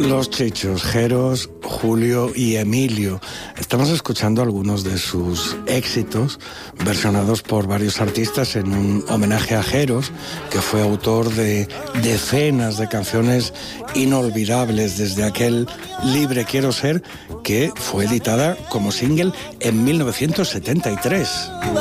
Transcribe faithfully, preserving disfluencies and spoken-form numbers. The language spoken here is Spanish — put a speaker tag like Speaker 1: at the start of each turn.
Speaker 1: Los Chichos, Jeros, Julio y Emilio. Estamos escuchando algunos de sus éxitos, versionados por varios artistas en un homenaje a Jeros, que fue autor de decenas de canciones inolvidables, desde aquel Libre Quiero Ser, que fue editada como single en mil novecientos setenta y tres.